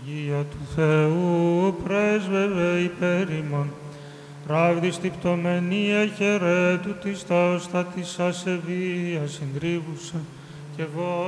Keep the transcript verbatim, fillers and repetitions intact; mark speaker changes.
Speaker 1: Αγία του Θεού, πρέσβευε υπέρ ημών. Ράβδις τη πτωμενία χαιρέτου της τα ώστα της ασεβίας συντρίβουσα, και εγώ